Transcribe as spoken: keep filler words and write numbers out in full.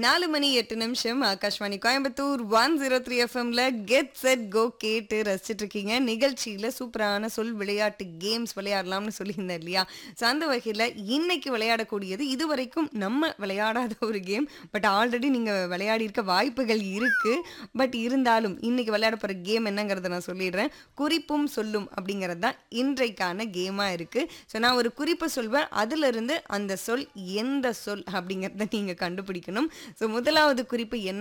நாலு மணி எட்டு நிமிஷம் Akashvani Coimbatore one zero three எஃப்எம்ல கெட் செட் கோ கேட்டு ரசிச்சுட்டு இருக்கீங்க. நிகழ்ச்சியில சூப்பரான சொல் விளையாட்டு கேம்ஸ் விளையாடலாம்னு சொல்லியிருந்தேன் இல்லையா? ஸோ அந்த வகையில் இன்னைக்கு விளையாடக்கூடியது இதுவரைக்கும் நம்ம விளையாடாத ஒரு கேம். பட் ஆல்ரெடி நீங்கள் விளையாடி இருக்க வாய்ப்புகள் இருக்கு. பட் இருந்தாலும் இன்னைக்கு விளையாட போகிற கேம் என்னங்கிறத நான் சொல்லிடுறேன். குறிப்பும் சொல்லும் அப்படிங்கிறது தான் இன்றைக்கான கேமாக இருக்கு. ஸோ நான் ஒரு குறிப்பு சொல்வேன், அதிலிருந்து அந்த சொல் எந்த சொல் அப்படிங்கிறத நீங்க கண்டுபிடிக்கணும். ஸோ முதலாவது குறிப்பு என்ன